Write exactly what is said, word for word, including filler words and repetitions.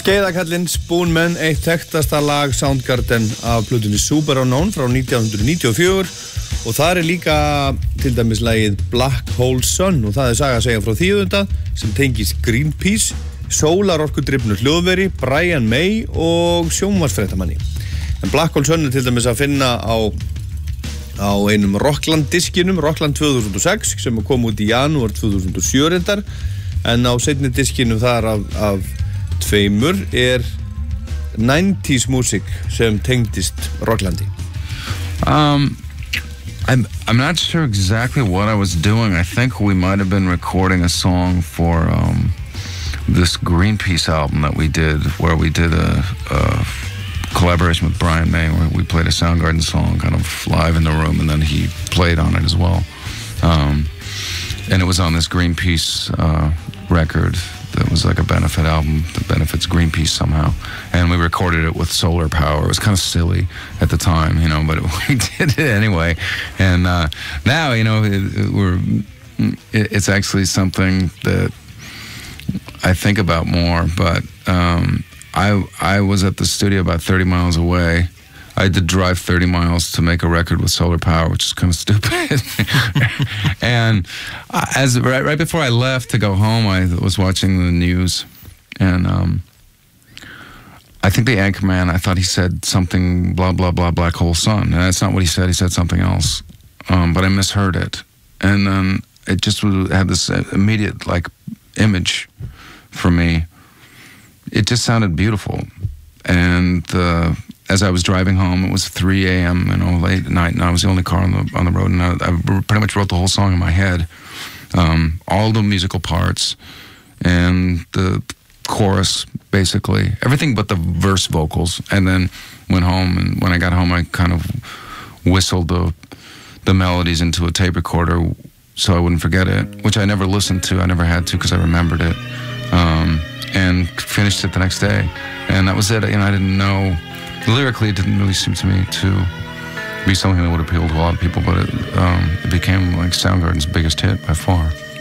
Skeiðakallinn Spoonman, eitt þekktasta lag Soundgarden af plötunni Superunknown frá nítján hundruð níutíu og fjögur og það er líka til dæmis lagið Black Hole Sun og það er saga að segja frá þýðunda sem tengist Greenpeace, sólarorkudrifnu hljóðveri, Brian May og sjónvarpsfréttamanni. En Black Hole Sun er til dæmis að finna á, á einum Rockland diskinum, Rockland tvö þúsund og sex sem kom út í janúar tvö þúsund og sjö reyndar en á seinni diskinum þar af, af tveimur er nineties músík sem tengdist Rocklandi. Um, I'm, I'm not sure exactly what I was doing. I think we might have been recording a song for um, this Greenpeace album that we did, where we did a, a collaboration with Brian May, where we played a Soundgarden song kind of live in the room, and then he played on it as well. Um, and it was on this Greenpeace uh, record. That was like a benefit album that benefits Greenpeace somehow. And we recorded it with solar power. It was kind of silly at the time, you know, but it, we did it anyway. And uh, now, you know, it, it, we're, it, it's actually something that I think about more. But um, I, I was at the studio about thirty miles away. I had to drive thirty miles to make a record with solar power, which is kind of stupid. And as right, right before I left to go home, I was watching the news, and um, I think the anchorman, I thought he said something blah, blah, blah, Black Hole Sun. And that's not what he said. He said something else. Um, but I misheard it. And then it just had this immediate, like, image for me. It just sounded beautiful. And uh, as I was driving home, it was three a m, you know, late at night, and I was the only car on the on the road, and I, I pretty much wrote the whole song in my head, um, all the musical parts, and the chorus, basically everything but the verse vocals. And then went home, and when I got home, I kind of whistled the the melodies into a tape recorder so I wouldn't forget it, which I never listened to. I never had to because I remembered it, um, and finished it the next day. And that was it. You know, I didn't know. Lyrically, it didn't really seem to me to be something that would appeal to a lot of people, but it, um, it became like Soundgarden's biggest hit by far.